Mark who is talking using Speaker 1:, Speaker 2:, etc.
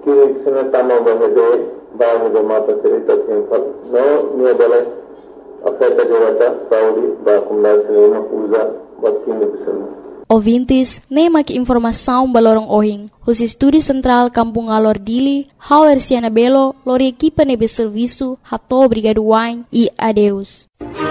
Speaker 1: Kini sinatama bahede bahan mata cerita timpal no nia bala afeta jawata Saudi ba kumda sinema usa bakini bisana.
Speaker 2: Ouvintes, nem aqui informação balorong ohing. Os estúdios central Kampung Alor Dili, Hauer Siana Belo, lori equipa nebe serviço, hato obrigado wine e adeus.